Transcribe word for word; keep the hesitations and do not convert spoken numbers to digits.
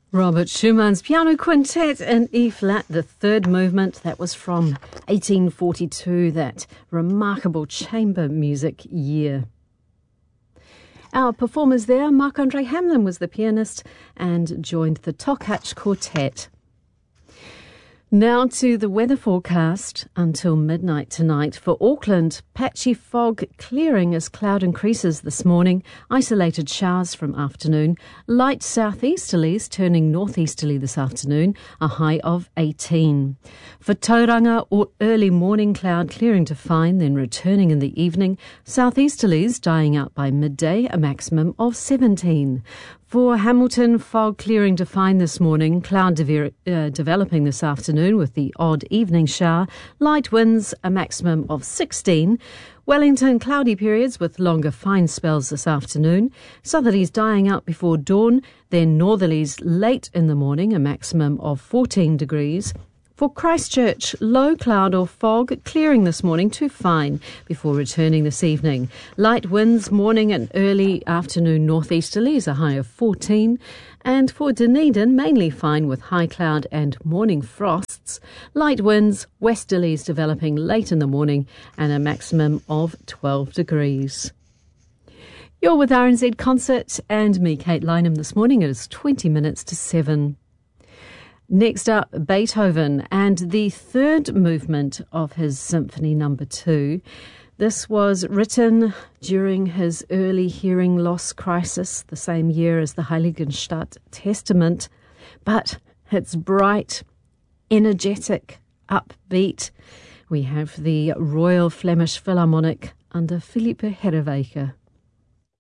Robert Schumann's Piano Quintet in E-flat, the third movement. That was from eighteen forty-two, that remarkable chamber music year. Our performers there, Marc-Andre Hamelin was the pianist and joined the Tokach Quartet. Now to the weather forecast until midnight tonight. For Auckland, patchy fog clearing as cloud increases this morning. Isolated showers from afternoon. Light southeasterlies turning northeasterly this afternoon. A high of eighteen. For Tauranga, early morning cloud clearing to fine, then returning in the evening. Southeasterlies dying out by midday, a maximum of seventeen. For Hamilton, fog clearing to fine this morning, cloud de- uh, developing this afternoon with the odd evening shower, light winds, a maximum of sixteen. Wellington, cloudy periods with longer fine spells this afternoon, southerlies dying out before dawn, then northerlies late in the morning, a maximum of fourteen degrees. For Christchurch, low cloud or fog clearing this morning to fine before returning this evening. Light winds morning and early afternoon northeasterlies, a high of fourteen. And for Dunedin, mainly fine with high cloud and morning frosts. Light winds, westerlies developing late in the morning and a maximum of twelve degrees. You're with R N Z Concert and me, Kate Lynham, this morning. It is twenty minutes to seven. Next up, Beethoven and the third movement of his Symphony Number Two. This was written during his early hearing loss crisis, the same year as the Heiligenstadt Testament, but it's bright, energetic, upbeat. We have the Royal Flemish Philharmonic under Philippe Herreweghe.